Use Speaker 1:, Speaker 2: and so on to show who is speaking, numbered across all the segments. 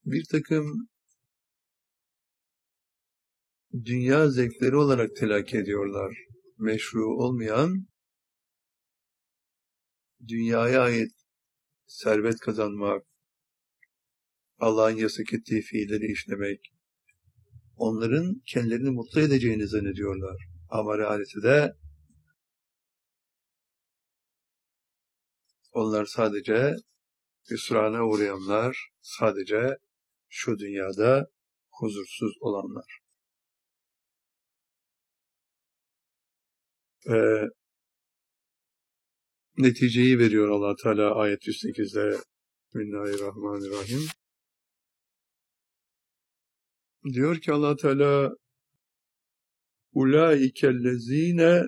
Speaker 1: bir takım dünya zevkleri olarak telakki ediyorlar. Meşru olmayan, dünyaya ait servet kazanmak, Allah'ın yasak ettiği fiilleri işlemek, onların kendilerini mutlu edeceğini zannediyorlar. Ama realitede onlar sadece hüsrana uğrayanlar, sadece şu dünyada huzursuz olanlar. Neticeyi veriyor Allah Teala ayet 108'de. Bismillahirrahmanirrahim. Diyor ki Allah Teala ulaikellezine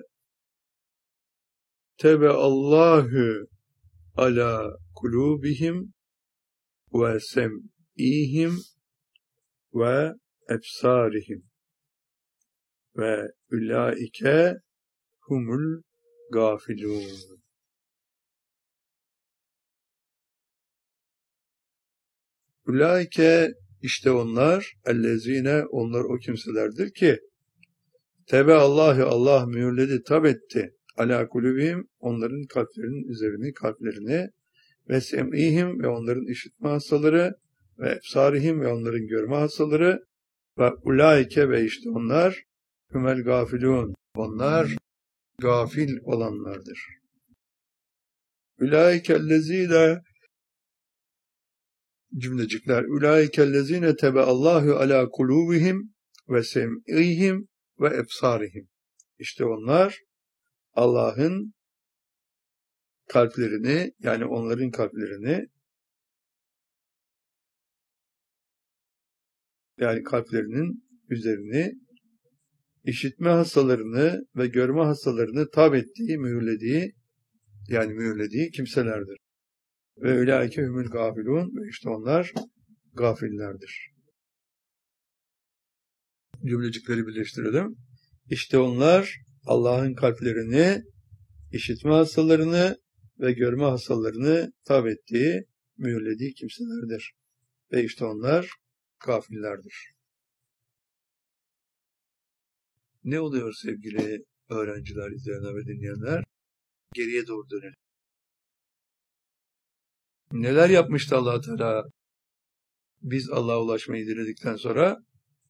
Speaker 1: tebeallahu ala kulubihim ve sem'ihim ve ebsarihim ve ulaike humul gafilun. Ulaike işte onlar, ellezine onlar o kimselerdir ki tebeallahu Allah mühürledi, tabetti ala kulubihim onların kalplerinin üzerini, kalplerini ve sem'ihim ve onların işitme hastaları ve ebsarihim ve onların görme hastaları ve ulaike ve işte onlar humel gafilun onlar gafil olanlardır. Ulaikellezine cümlecikler ulaikellezine tebeallahu ala kulubihim ve sem'ihim ve ebsarihim. İşte onlar Allah'ın kalplerini, yani onların kalplerini, yani kalplerinin üzerini, işitme hastalarını ve görme hastalarını tab ettiği, mühürlediği kimselerdir. Ve ulaike humul gafilun ve işte onlar gafillerdir. Cümlecikleri birleştirelim. İşte onlar Allah'ın kalplerini, işitme hastalarını ve görme hastalarını tab ettiği, mühürlediği kimselerdir. Ve işte onlar gafillerdir. Ne oluyor sevgili öğrenciler, izleyenler ve dinleyenler? Geriye doğru dönelim. Neler yapmıştı Allah Teala? Biz Allah'a ulaşmayı diledikten sonra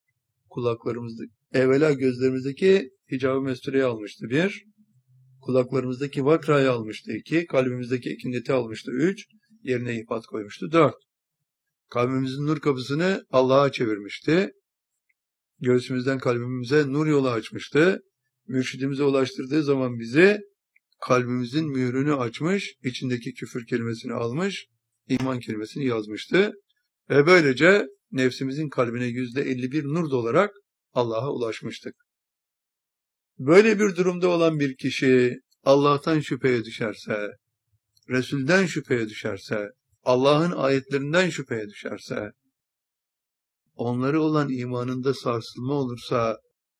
Speaker 1: evvela gözlerimizdeki hicab-ı mestureyi almıştı 1, kulaklarımızdaki vakrayı almıştı 2, kalbimizdeki ekineti almıştı 3, yerine ihbat koymuştu 4. Kalbimizin nur kapısını Allah'a çevirmişti. Göğsümüzden kalbimize nur yolu açmıştı. Mürşidimize ulaştırdığı zaman bizi kalbimizin mührünü açmış, içindeki küfür kelimesini almış, iman kelimesini yazmıştı. Ve böylece nefsimizin kalbine %51 nur dolarak Allah'a ulaşmıştık. Böyle bir durumda olan bir kişi Allah'tan şüpheye düşerse, Resul'den şüpheye düşerse, Allah'ın ayetlerinden şüpheye düşerse, onları olan imanında sarsılma olursa,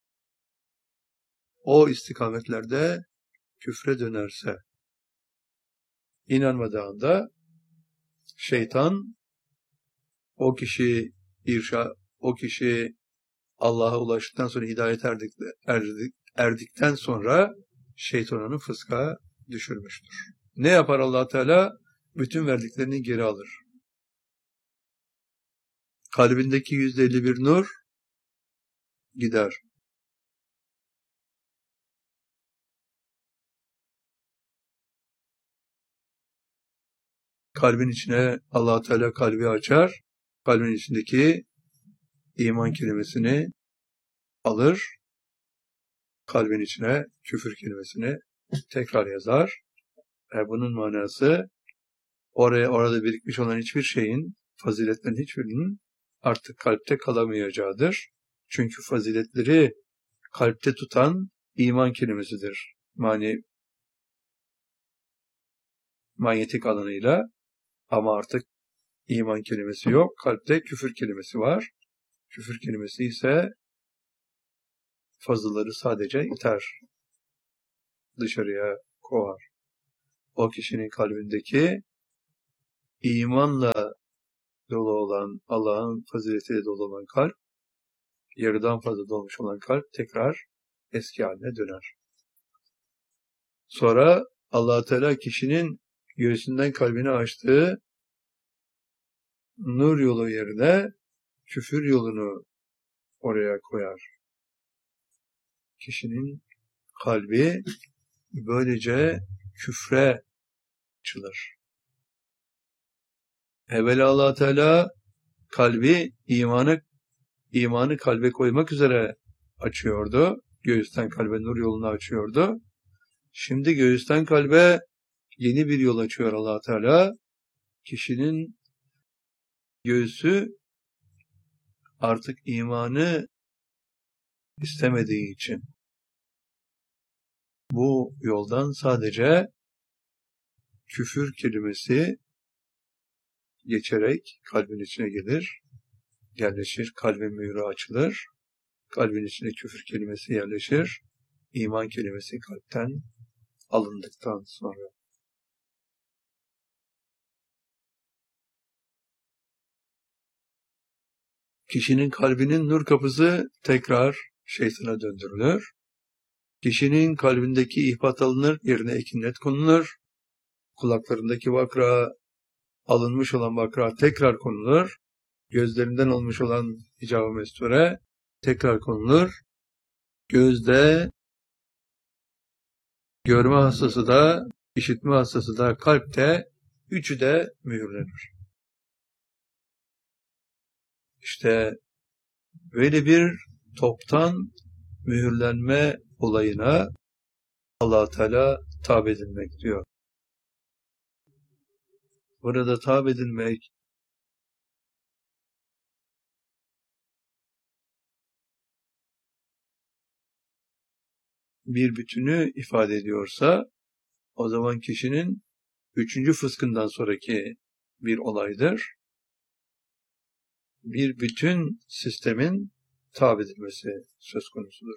Speaker 1: o istikametlerde küfre dönerse, inanmadığında şeytan o kişi Allah'a ulaştıktan sonra, hidayet erdikten sonra şeytan onu fıska düşürmüştür. Ne yapar Allah Teala? Bütün verdiklerini geri alır. Kalbindeki %51 nur gider. Kalbin içine Allah Teala kalbi açar. Kalbin içindeki iman kelimesini alır. Kalbin içine küfür kelimesini tekrar yazar. Bunun manası orada birikmiş olan hiçbir şeyin, faziletlerin hiçbirinin artık kalpte kalamayacağıdır. Çünkü faziletleri kalpte tutan iman kelimesidir. Manyetik alanıyla, ama artık iman kelimesi yok. Kalpte küfür kelimesi var. Küfür kelimesi ise fazılları sadece iter, dışarıya kovar. O kişinin kalbindeki imanla dolu olan, Allah'ın faziletiyle dolu olan kalp, yarıdan fazla dolmuş olan kalp tekrar eski haline döner. Sonra Allah Teala kişinin göğsünden kalbini açtığı nur yolu yerine küfür yolunu oraya koyar. Kişinin kalbi böylece küfre açılır. Evvela Allah Teala kalbi imanı kalbe koymak üzere açıyordu. Göğüsten kalbe nur yolunu açıyordu. Şimdi göğüsten kalbe yeni bir yol açıyor Allah Teala. Kişinin göğsü artık imanı istemediği için bu yoldan sadece küfür kelimesi geçerek kalbin içine gelir, yerleşir, kalbin mührü açılır, kalbin içine küfür kelimesi yerleşir, iman kelimesi kalpten alındıktan sonra. Kişinin kalbinin nur kapısı tekrar şeytana döndürülür. Kişinin kalbindeki ihbat alınır, yerine ekinnet konulur. Kulaklarındaki vakra, alınmış olan vakra tekrar konulur. Gözlerinden alınmış olan hicab-ı mesture tekrar konulur. Gözde, görme hastası da, işitme hastası da, kalpte, üçü de mühürlenir. İşte böyle bir toptan mühürlenme olayına Allah Teala tabi edilmek diyor. Burada tabi edilmek bir bütünü ifade ediyorsa o zaman kişinin 3. fıskından sonraki bir olaydır. Bir bütün sistemin tabi edilmesi söz konusudur.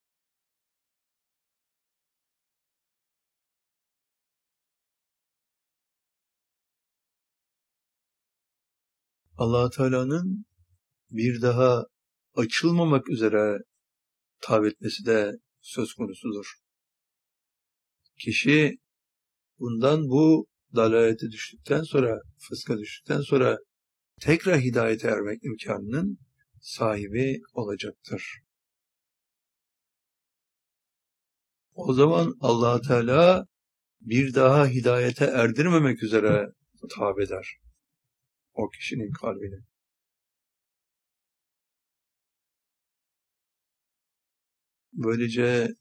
Speaker 1: Allah Teala'nın bir daha açılmamak üzere tabi etmesi de söz konusudur. Kişi bundan bu dalalete düştükten sonra, fıska düştükten sonra tekrar hidayete ermek imkanının sahibi olacaktır. O zaman Allah Teala bir daha hidayete erdirmemek üzere tabi eder o kişinin kalbini. Böylece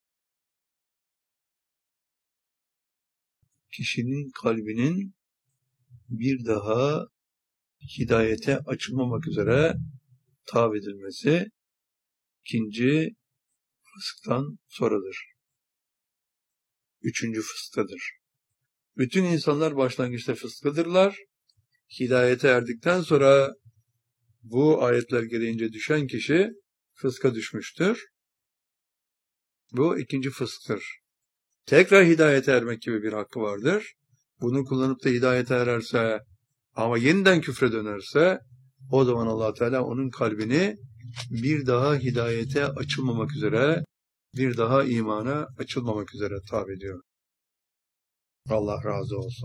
Speaker 1: kişinin kalbinin bir daha hidayete açılmamak üzere tabi edilmesi ikinci fısktan sonradır. 3. fıskadır. Bütün insanlar başlangıçta fıskadırlar. Hidayete erdikten sonra bu ayetler gereğince düşen kişi fıska düşmüştür. Bu 2. fısktır. Tekrar hidayete ermek gibi bir hakkı vardır. Bunu kullanıp da hidayete ererse ama yeniden küfre dönerse o zaman Allah Teala onun kalbini bir daha hidayete açılmamak üzere, bir daha imana açılmamak üzere tabi ediyor. Allah razı olsun.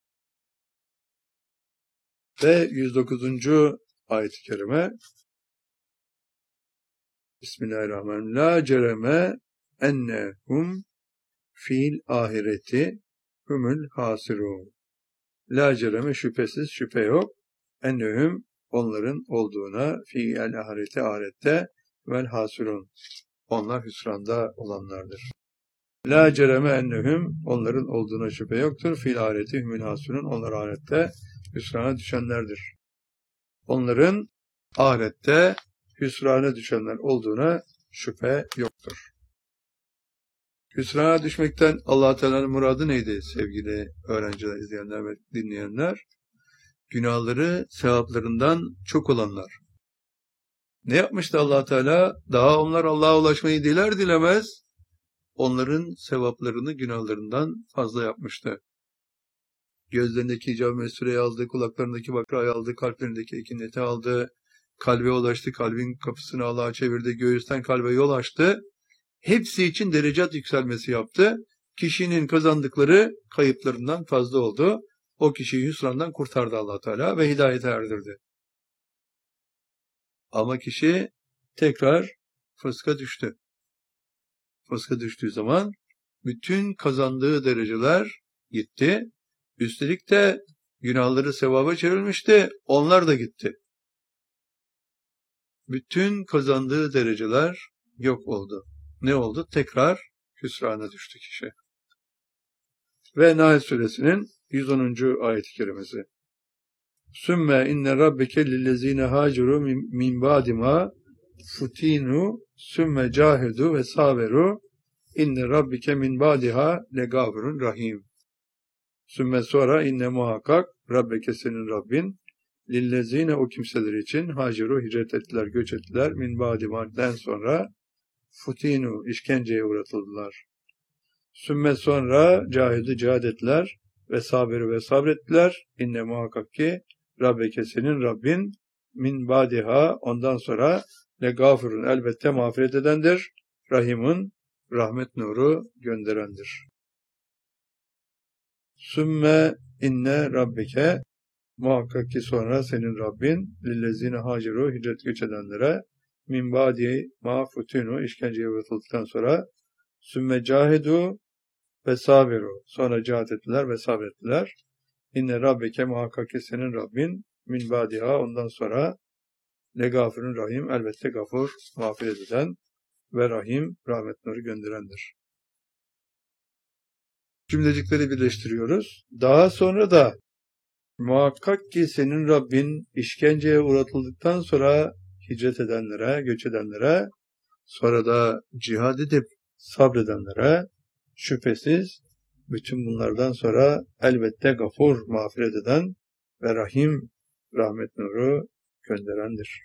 Speaker 1: Ve 109. ayet-i kerime Bismillahirrahmanirrahim. La cereme ennehum fil ahireti humul hasirun. La cereme şüphesiz şüphe yok. Ennehum onların olduğuna fi'el ahireti ahirette vel hasirun. Onlar hüsranda olanlardır. La cereme ennehum onların olduğuna şüphe yoktur. Fil ahireti humul hasirun. Onlar ahirette hüsrana düşenlerdir. Onların ahirette hüsrana düşenler olduğuna şüphe yoktur. Hüsrana düşmekten Allah Teala'nın muradı neydi sevgili öğrenciler, izleyenler ve dinleyenler? Günahları sevaplarından çok olanlar. Ne yapmıştı Allah Teala? Daha onlar Allah'a ulaşmayı diler dilemez onların sevaplarını günahlarından fazla yapmıştı. Gözlerindeki icab-ı mesureyi aldı, kulaklarındaki vakrayı aldı, kalplerindeki ekineti aldı, kalbe ulaştı, kalbin kapısını Allah'a çevirdi, göğüsten kalbe yol açtı. Hepsi için derecat yükselmesi yaptı. Kişinin kazandıkları kayıplarından fazla oldu. O kişiyi hüsrandan kurtardı Allah Teala ve hidayete erdirdi. Ama kişi tekrar fıska düştü. Fıska düştüğü zaman bütün kazandığı dereceler gitti. Üstelik de günahları sevaba çevrilmişti. Onlar da gitti. Bütün kazandığı dereceler yok oldu. Ne oldu? Tekrar hüsrana düştü kişi. Ve Nahl suresinin 110. ayet-i kerimesi. Sümme inne rabbike lillezine haceru min ba'dima futinu sümme cahidu ve saberu inne rabbike min ba'diha legafurun rahim. Sümme sonra inne muhakkak rabbeke senin Rabbin lillezine o kimseler için haceru hicret ettiler, göç ettiler min ba'dima'den sonra futinu işkenceye uğratıldılar. Sümme sonra cahidu cihad ettiler ve sabiru ve sabrettiler. İnne muhakkak ki Rabbeke senin Rabbin min badiha ondan sonra le gafurun elbette mağfiret edendir. Rahimun rahmet nuru gönderendir. Sümme inne Rabbike muhakkak ki sonra senin Rabbin lillezine haceru hicret göç edenlere min badi ma futunu işkenceye uğratıldıktan sonra sümme cahidu ve sabiru. Sonra cihat ettiler ve sabrettiler. İnne Rabbeke muhakkak ki senin Rabbin min badiha ondan sonra le gafurun rahim elbette gafur mağfiret eden ve rahim rahmet nuru gönderendir. Cümlecikleri birleştiriyoruz. Daha sonra da muhakkak ki senin Rabbin işkenceye uğratıldıktan sonra hicret edenlere, göç edenlere, sonra da cihad edip sabredenlere şüphesiz bütün bunlardan sonra elbette gafur mağfiret eden ve rahim rahmet nuru gönderendir.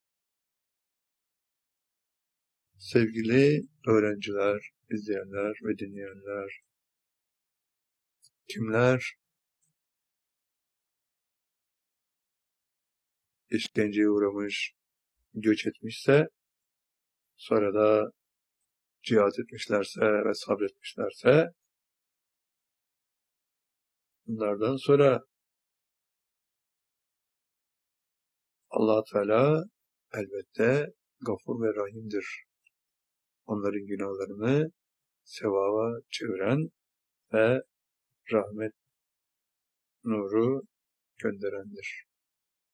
Speaker 1: Sevgili öğrenciler, izleyenler ve dinleyenler, kimler işkenceye uğramış, göç etmişse, sonra da cihat etmişlerse ve sabretmişlerse, bunlardan sonra Allah Teala elbette gafur ve rahimdir. Onların günahlarını sevaba çeviren ve rahmet nuru gönderendir.